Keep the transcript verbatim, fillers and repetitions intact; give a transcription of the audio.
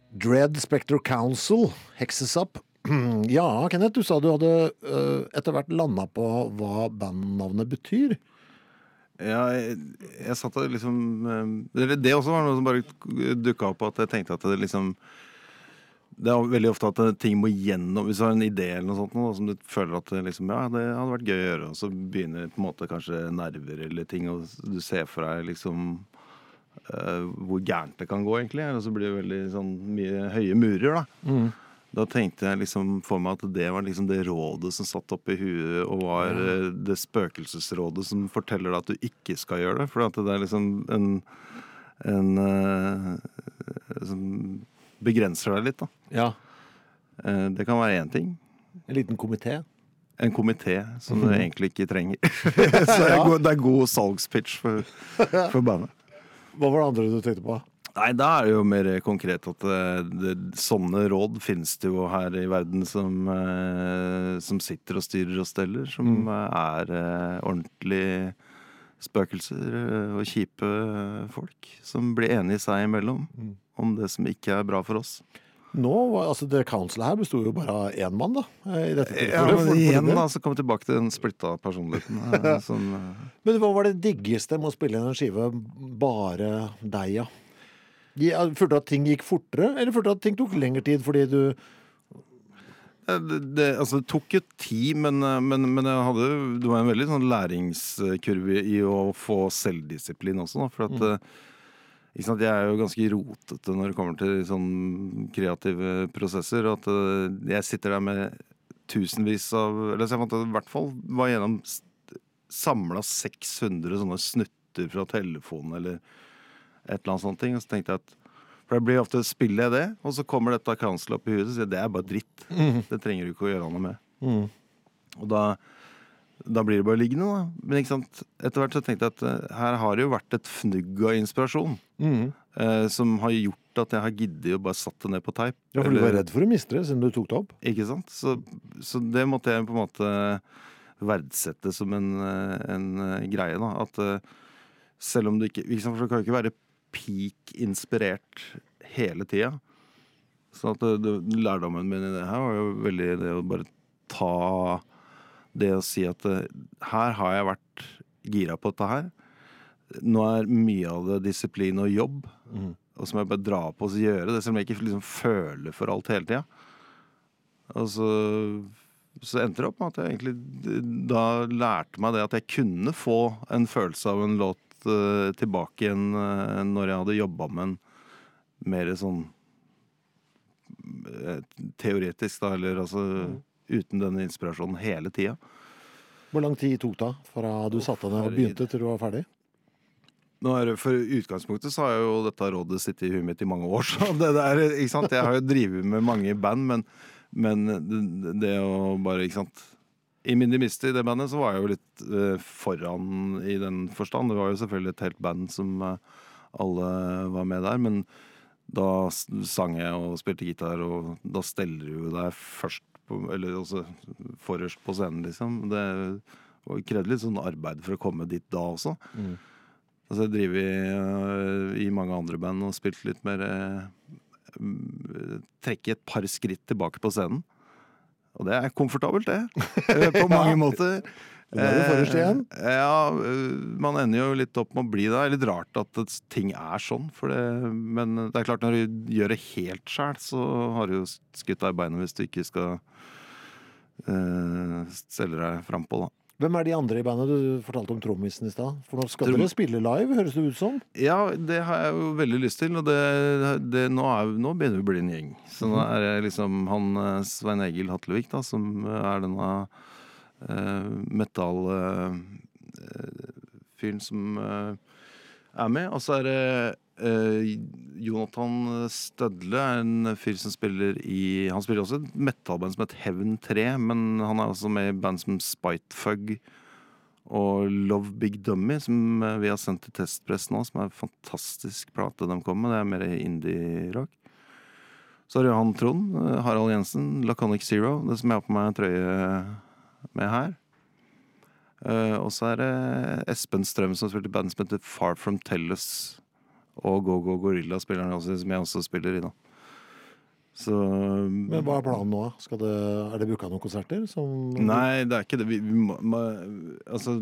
Dread Spectre Council, Hexes Up. Ja, Kenneth, du sa du hadde uh, etter hvert landet på hva bandnavnet betyr. Ja, jeg, jeg satt og liksom eh, Det også var noe som bare dukket opp, at jeg tenkte at det liksom det er veldig ofte at ting må gjennom, hvis du har en idé eller noe sånt, noe, som du føler at det, liksom, ja, det hadde vært gøy å gjøre, og så begynner på en måte kanskje nerver eller ting, og du ser for deg liksom uh, hvor gærent det kan gå egentlig, og så blir det veldig sånn mye høye murer da. Mm. Da tenkte jeg liksom for meg at det var liksom det rådet som satt oppe i huet, og var ja. Det spøkelsesrådet som forteller deg at du ikke skal gjøre det, for at det er liksom en, en uh, som begrenser deg litt da. Ja. Det kan være en ting. En liten komité. En komité som mm-hmm. du egentlig ikke trenger. Så det er, god, det er god salgspitch for, for bandet. Hva var det andre du tenkte på? Nei, da er det jo mer konkret at det, det, sånne råd finnes det jo her i verden som, eh, som sitter og styrer og steller, som mm. er eh, ordentlig spøkelser og kjipe folk som blir enige seg imellom mm. om det som ikke er bra for oss. Nå, altså det councilet her bestod jo bare av en mann da i dette tilfellet. Ja, men igjen da, så kom vi tilbake til den splitta personligheten som, Men hva var det diggeste med å spille inn en skive bare deg, ja? Følte du at ting gikk fortere, eller følte du at ting tok lengre tid fordi du Det, det, altså, det tok jo tid, men, men, men jeg hadde, det var en veldig sånn læringskurve i å få selvdisiplin også, da, for at mm. ikke sant, jeg er jo ganske rotete når det kommer til sånn kreative prosesser, at jeg sitter der med tusenvis av, eller så jeg fant at i hvert fall var gjennom samlet seks hundre sånne snutter fra telefonen, eller et eller annet sånt ting, og så tenkte jeg at for det blir ofte spiller jeg det, og så kommer dette council opp i huet og sier det er bare dritt. Mm. Det trenger du ikke å gjøre noe med. Mm. Og da, da blir det bare liggende da. Men ikke sant, etter hvert så tenkte jeg at uh, her har det jo vært et fnugg av inspirasjon mm. uh, som har gjort at jeg har giddet å bare satt det ned på teip. Ja, for du var redd for å miste det siden du tok det opp. Ikke sant? Så, så det måtte jeg på en måte verdsette som en, en greie da. At uh, selv om du ikke, ikke sant, for det kan jo ikke være peak inspirert hele tida. Så at det, det, lærdommen min i det her var jo veldig det å bare ta det å si at det, her har jeg vært gira på dette her. Nå er mye av det disiplin og jobb, mm. og så må jeg bare dra på og gjøre det, selv om jeg ikke liksom føler for alt hele tida. Og så, så endte det opp med at jeg egentlig da lærte meg det at jeg kunne få en følelse av en låt tilbake igjen når jeg hadde jobbet med en mer sånn teoretisk da, eller altså mm. uten denne inspirasjonen hele tida. Hvor lang tid tok det fra du satte deg ned og begynte til du var ferdig? Nå er det, for utgangspunktet så har jeg jo dette rådet sittet i huet mitt i mange år, så det der, ikke sant? Jeg har jo drivet med mange band, men, men det, det å bare, ikke sant, i Minimiste i det bandet så var jeg jo litt uh, foran i den forstand. Det var jo selvfølgelig et helt band som uh, alle var med der, men da sang jeg og spilte gitar, og da steller du jo deg først på, eller også forrest på scenen liksom. Det var krevde litt sånn arbeid for å komme dit da også. Mm. Altså jeg driver i, uh, i mange andre band og spilt litt mer uh, trekke et par skritt tilbake på scenen. Og det er komfortabelt det, på mange måter. Det er det forrest igjen. Ja, man ender jo litt opp med å bli det. Det er litt rart at ting er sånn, for det, men det er klart når du gjør det helt selv, så har du jo skutt deg i beinet hvis du ikke skal uh, selge deg frem på da. Hvem er de andre i bandet? Du fortalte om trommisen i sted. For nå skal Trom... dere spille live, høres det ut som? Ja, det har jeg jo veldig lyst til, og det, det, nå, er, nå begynner vi å bli en gjeng. Så nå er det liksom han Svein Egil Hatlevik da, som er denne uh, metal-fyren uh, som uh, er med. Og så er det uh, Jonathan Stødle, en fyr som spiller i, han spiller også et metalband som heter Heaven tre, men han er også med i band som Spitefug og Love Big Dummy, som vi har sendt til testpress nå, som er en fantastisk plate de kommer med. Det er mer indie-rock. Så er det han Trond, Harald Jensen, Laconic Zero, det som jeg har på meg en trøye med her. Uh, og så er det Espen Strøm som spiller i band som heter Far From Tellus, og Go Go Gorilla spiller han også, som jeg også spiller i da. Så Men hva er planen nå? Skal det, er det booka noen konserter? Som Nei, det er ikke det. Vi, vi må, må, altså